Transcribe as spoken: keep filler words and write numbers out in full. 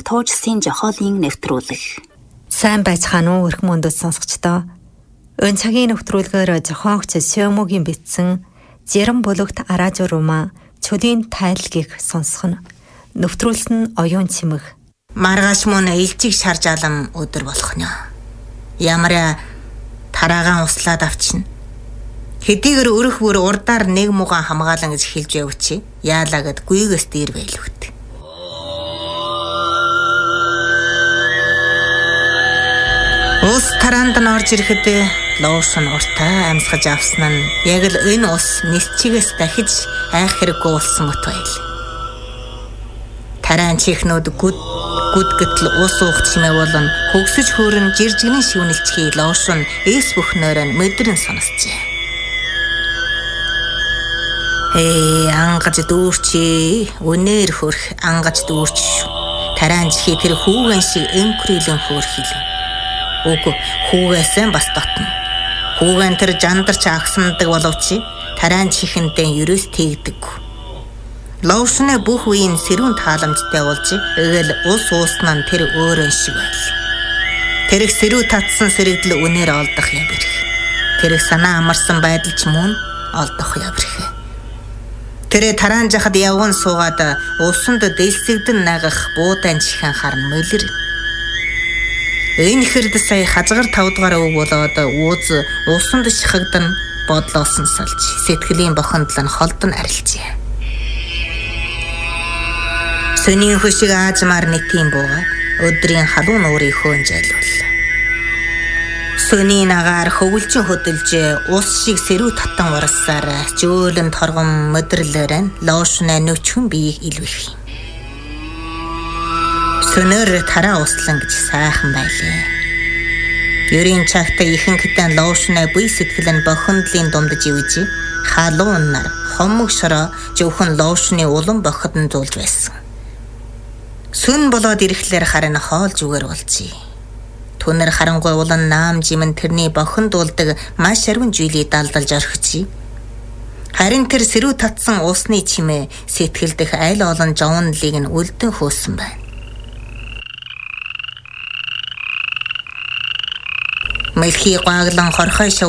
туужсын жохоолын нэвтрүүлэг. Сайн байцгаана уу өрх мөндөд сонсогчдоо. Өн цагийн нэвтрүүлгээр зохиогч Сёмогийн бичсэн Зэрэн бүлэгт араажуу рума чөлийн тайлгийг сонсох нь нэвтрүүлсэн оюун цэмэг. Маргааш мөн илжиг шарж алам өдөр болох нь. Ямараа тараагаан услаад авчна. Хэдийгээр өрөх бүр урдаар нэг мугаан хамгаалan гэж хэлж явчих. Яалаа гэд гүйгээс дээр байлгүйт. Ус тараанд нь орж ирэхэд лоошн уртаа амьсгаж авсан нь яг л энэ ус нисчигээс дахиж айх хэрэггүй болсон мөт байл. Тараан чихнүүд гүд гүд гэтэл ус уух чимээ болон хөгсөж хөөрн жиржигнэн шивнэлчхий лоошн эс бүхнөөр нь мэдрэн сонсчээ. Ээ ангаж дүүрчи өнөр хөрх ангаж дүүрч шүү. Тараан чихий тэр хүүгэн шиг энкрилэн хөөрхилэн. Үгүй хүүгээсээ бас дотно. Хүүгэн тэр жандарч агсандаг боловч тараан чихэнтэй ерөөс тэгдэггүй. Лоушны бүх үеийн сэрүүн тааламжтай болж эгэл ус уусна нь тэр өөрөө шиг байл. Тэрэг сэрүү татсан сэрэгдэл үнээр олдох явбэрх. Тэрэг санаа амарсан байдал ч мөн олдох явбэрх. Тэрэ тараан жахад явган суугаад усанд дэлсэгдэн нагах буудаан чихэн харна мөлөр. Энэ хэрд сая хазгар тавд гараа өг болоод ууз усанд шихагдан бодлоосон салж сэтгэлийн бохондлон холдон арилжээ. Сөний хөшиг аажмаар нэтийн буугаад өдрийн халуун уурыг хөөнжайлууллаа. Сөний нагаар хөвөлжин хөдөлж ус шиг сэрүү татан уралсаар жөөлөн торгон мөдөрлөөрэн лоошны нөчхөн биеийг илвэх юм. Сөнөр тараа услан гэж сайхан байлээ. Ерийн цагта ихэнхдээ лоошны бие сэтгэл нь бохондлын дундж ивэж халуун нар хомог шороо зөвхөн лоошны улан боходон зулж байсан. Сүн болоод ирэхлээр харин хоол зүгээр болжээ. Түнэр харангуй улан наам жимэн тэрний бохонд дуулдаг маш арвин зүйлийг далдалж орхичээ. Харин тэр сэрүү татсан усны чимээ сэтгэл дэх аль олон жовнлыг нь үлдэн хөөсөн байна. Мэлхий гааглан хорхой